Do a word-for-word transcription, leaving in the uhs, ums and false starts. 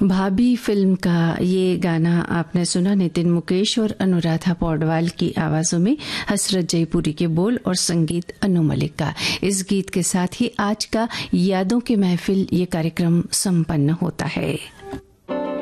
भाभी फिल्म का ये गाना आपने सुना नितिन मुकेश और अनुराधा पौडवाल की आवाजों में, हसरत जयपुरी के बोल और संगीत अनु मलिक का। इस गीत के साथ ही आज का यादों की महफिल ये कार्यक्रम संपन्न होता है।